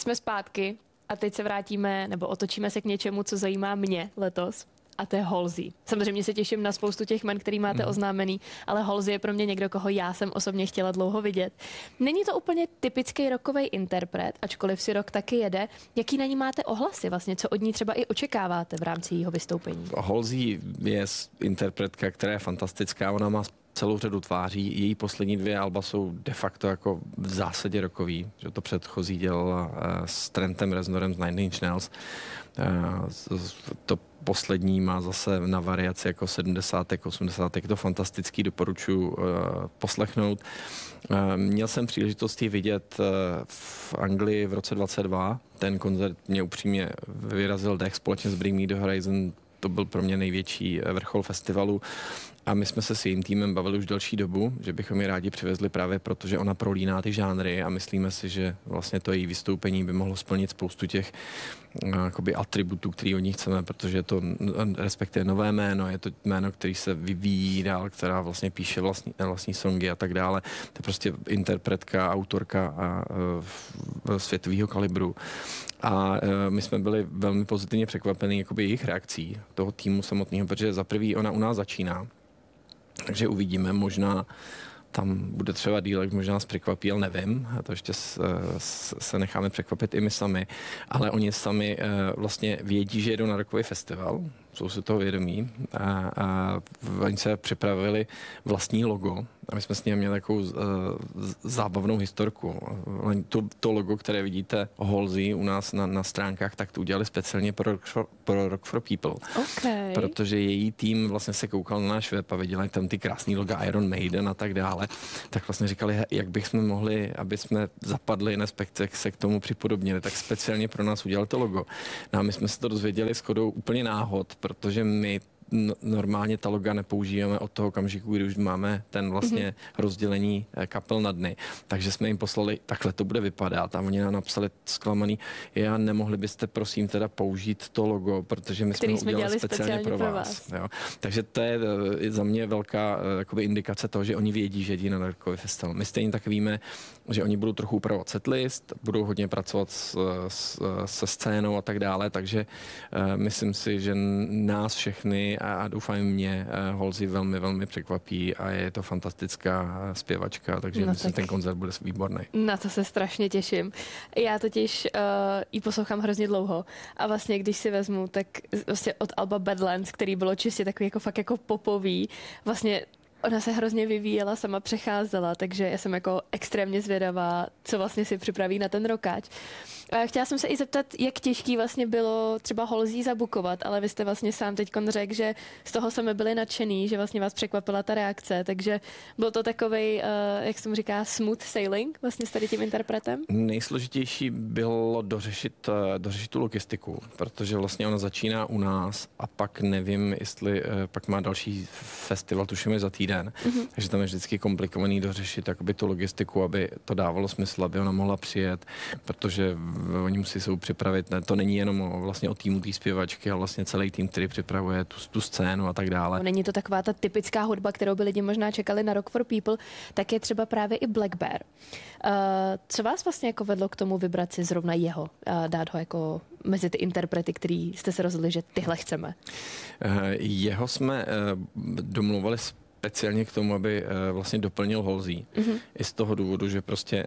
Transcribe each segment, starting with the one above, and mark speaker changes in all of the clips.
Speaker 1: jsme zpátky a teď se vrátíme, nebo otočíme se k něčemu, co zajímá mě letos. A to je Halsey. Samozřejmě se těším na spoustu těch jmen, který máte oznámený, ale Halsey je pro mě někdo, koho já jsem osobně chtěla dlouho vidět. Není to úplně typický rockový interpret, ačkoliv si rock taky jede. Jaký na ní máte ohlasy vlastně, co od ní třeba i očekáváte v rámci jeho vystoupení?
Speaker 2: Halsey je interpretka, která je fantastická, ona má celou řadu tváří. Její poslední 2 alba jsou de facto jako v zásadě rockový, že to předchozí dělala s Trentem Reznorem z Nine Inch Nails. To poslední má zase na variaci jako 70, 80, to fantastický, doporučuji poslechnout. Měl jsem příležitost ji vidět v Anglii v roce 2022. Ten koncert mě upřímně vyrazil dech společně s Bring Me The Horizon. To byl pro mě největší vrchol festivalu. A my jsme se s jejím týmem bavili už delší dobu, že bychom ji rádi přivezli právě proto, že ona prolíná ty žánry a myslíme si, že vlastně to její vystoupení by mohlo splnit spoustu těch jakoby atributů, který od ní chceme, protože je to respektive nové jméno, je to jméno, který se vyvíjí dál, která vlastně píše vlastní songy a tak dále. To je prostě interpretka, autorka světového kalibru. A my jsme byli velmi pozitivně překvapení jakoby jejich reakcí toho týmu samotného, protože za prvý ona u nás začíná. Takže uvidíme, možná tam bude třeba dílek, možná nás překvapí, ale nevím. A to ještě se necháme překvapit i my sami. Ale oni sami vlastně vědí, že jedou na rockový festival, jsou si toho vědomí. A oni se připravili vlastní logo. A my jsme s ním měli takovou zábavnou historku. To logo, které vidíte Halsey u nás na stránkách, tak to udělali speciálně pro Rock for People.
Speaker 1: Okay.
Speaker 2: Protože její tým vlastně se koukal na náš web a viděli tam ty krásný loga Iron Maiden a tak dále. Tak vlastně říkali, jak bychom mohli, aby jsme zapadli, respektive se k tomu připodobnili, tak speciálně pro nás udělali to logo. No a my jsme se to dozvěděli shodou úplně náhod, protože my normálně ta loga nepoužíváme od toho okamžiku, kdy už máme ten vlastně rozdělení kapel na dny. Takže jsme jim poslali, takhle to bude vypadat a oni nám napsali zklamaný, nemohli byste prosím teda použít to logo, protože my jsme ho udělali speciálně pro vás. Jo. Takže to je za mě velká jakoby indikace toho, že oni vědí, že jedí na rockový festival. My stejně tak víme, že oni budou trochu upravovat setlist, budou hodně pracovat se scénou a tak dále, takže myslím si, že nás všechny a doufám mě Halsey velmi, velmi překvapí a je to fantastická zpěvačka, takže myslím, že ten koncert bude výborný.
Speaker 1: Na to se strašně těším. Já totiž ji poslouchám hrozně dlouho a vlastně když si vezmu, tak vlastně od alba Badlands, který bylo čistě takový jako fakt jako popový, vlastně ona se hrozně vyvíjela, sama přecházela, takže já jsem jako extrémně zvědavá, co vlastně si připraví na ten rokáč. A chtěla jsem se i zeptat, jak těžký vlastně bylo třeba Halsey zabukovat, ale vy jste vlastně sám teďkon řekl, že z toho jsme byli nadšený, že vlastně vás překvapila ta reakce, takže byl to takovej, jak se mu říká, smooth sailing vlastně s tady tím interpretem?
Speaker 2: Nejsložitější bylo dořešit tu logistiku, protože vlastně ona začíná u nás a pak nevím, jestli pak má další festival, tuším je za týden, takže tam je vždycky komplikovaný dořešit jakoby tu logistiku, aby to dávalo smysl, aby ona mohla přijet, protože oni musí se připravit, to není jenom vlastně o týmu té zpěvačky, ale vlastně celý tým, který připravuje tu scénu a tak dále.
Speaker 1: Není to taková ta typická hudba, kterou by lidi možná čekali na Rock for People, tak je třeba právě i Black Bear. Co vás vlastně jako vedlo k tomu vybrat si zrovna jeho, dát ho jako mezi ty interprety, který jste se rozhodli, že tyhle chceme?
Speaker 2: Jeho jsme domluvali speciálně k tomu, aby vlastně doplnil Halsey. I z toho důvodu, že prostě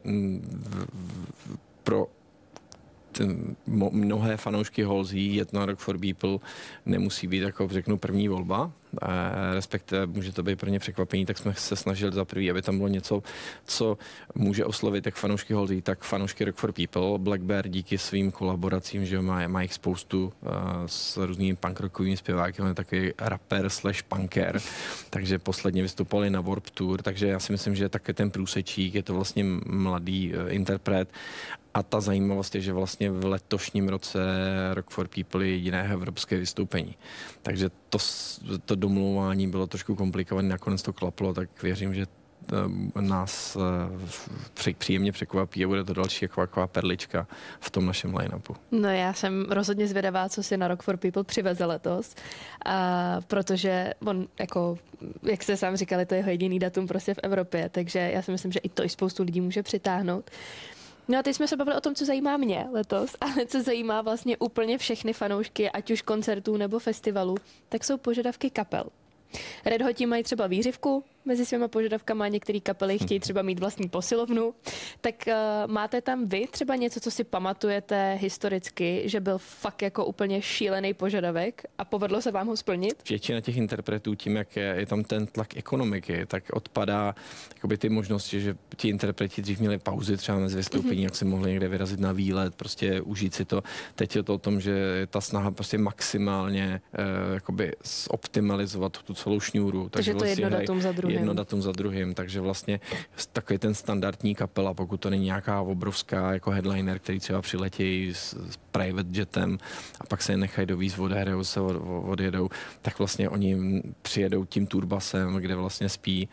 Speaker 2: pro mnohé fanoušky Halsey jet na Rock for People nemusí být, jako řeknu, první volba, respektive může to být pro ně překvapení, tak jsme se snažili za prvý, aby tam bylo něco, co může oslovit jak fanoušky Halsey, tak fanoušky Rock for People. Black Bear díky svým kolaboracím, že má jich spoustu s různými punkrockovými zpěváky, on je takový rapper / punker, takže posledně vystupovali na Warped Tour, takže já si myslím, že taky ten průsečík, je to vlastně mladý interpret. A ta zajímavost je, že vlastně v letošním roce Rock for People je jediné evropské vystoupení. Takže to domlouvání bylo trošku komplikované, nakonec to klaplo, tak věřím, že nás příjemně překvapí a bude to další taková perlička v tom našem line-upu.
Speaker 1: No já jsem rozhodně zvědavá, co si na Rock for People přiveze letos, protože on, jako, jak jste sám říkali, to je jeho jediný datum prostě v Evropě, takže já si myslím, že i to i spoustu lidí může přitáhnout. No a teď jsme se bavili o tom, co zajímá mě letos, ale co zajímá vlastně úplně všechny fanoušky, ať už koncertů nebo festivalů, tak jsou požadavky kapel. Red Hoti mají třeba výřivku mezi svýma požadavkama, některé kapely chtějí třeba mít vlastní posilovnu. Tak máte tam vy třeba něco, co si pamatujete historicky, že byl fakt jako úplně šílený požadavek a povedlo se vám ho splnit?
Speaker 2: Většina těch interpretů tím, jak je tam ten tlak ekonomiky, tak odpadá jakoby ty možnosti, že ti interpreti dřív měli pauzy třeba mezi vystoupení, jak se mohli někde vyrazit na výlet, prostě užít si to. Teď je to o tom, že je ta snaha prostě maximálně jakoby zoptimalizovat tu celou šňůru.
Speaker 1: Takže to
Speaker 2: vlastně
Speaker 1: jedno datum za druhým.
Speaker 2: Jedno datum za druhým, takže vlastně takový ten standardní kapela, pokud to není nějaká obrovská jako headliner, který třeba přiletí s private jetem a pak se je nechají dovízt, odehrajou se, odjedou, tak vlastně oni přijedou tím turbasem, kde vlastně spí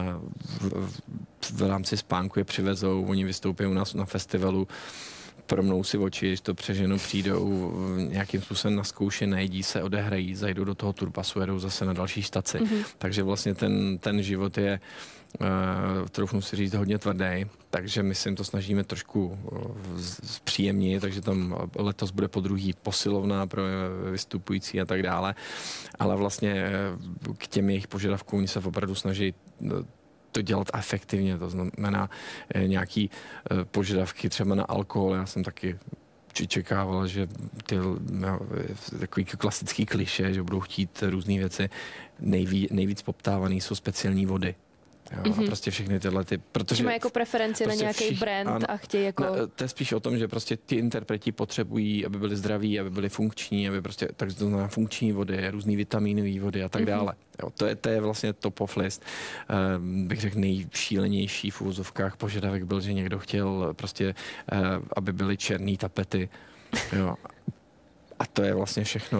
Speaker 2: v rámci spánku je přivezou, oni vystoupí u nás na festivalu, promnou si oči, když to přeženu, přijdou nějakým způsobem na zkouši, najedí se, odehrají, zajdou do toho turbasu, jedou zase na další staci. Takže vlastně ten život je, troufnu si říct, hodně tvrdý, takže my se to snažíme trošku zpříjemnit, takže tam letos bude podruhý posilovna pro vystupující a tak dále, ale vlastně k těm jejich požadavkům oni se opravdu snaží to dělat efektivně, to znamená nějaký požadavky třeba na alkohol. Já jsem taky čekával, že ty takový klasický klišé, že budou chtít různé věci. Nejvíc poptávaný jsou speciální vody. Jo, a prostě všechny tyhle protože
Speaker 1: má jako preferenci prostě na nějaký brand a chtějí jako...
Speaker 2: To je spíš o tom, že prostě ty interpreti potřebují, aby byli zdraví, aby byli funkční, aby prostě, takže to znamená funkční vody, různý vitaminové vody a tak dále. Jo, to je vlastně top of list. Bych řekl nejšílenější v úvozovkách požadavek byl, že někdo chtěl prostě, aby byly černé tapety. Jo. A to je vlastně všechno.